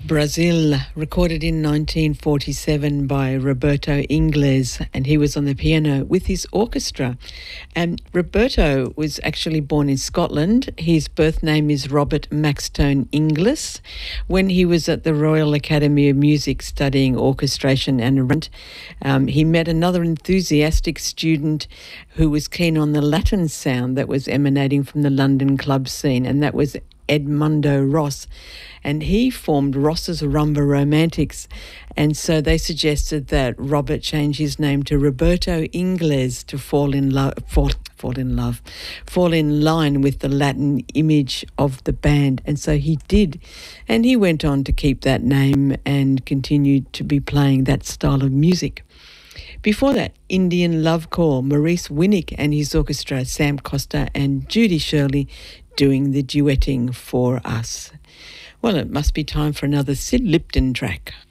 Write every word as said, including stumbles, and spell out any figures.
Brazil, recorded in nineteen forty-seven by Roberto Ingles, and he was on the piano with his orchestra. And Roberto was actually born in Scotland. His birth name is Robert Maxtone Inglis. When he was at the Royal Academy of Music studying orchestration and arrangement, um, he met another enthusiastic student who was keen on the Latin sound that was emanating from the London club scene, and that was Edmundo Ross, and he formed Ross's Rumba Romantics, and so they suggested that Robert change his name to Roberto Ingles to fall in love, fall, fall in love, fall in line with the Latin image of the band, and so he did, and he went on to keep that name and continued to be playing that style of music. Before that, Indian Love Call, Maurice Winnick and his orchestra, Sam Costa and Judy Shirley, doing the duetting for us. Well, it must be time for another Sid Lipton track.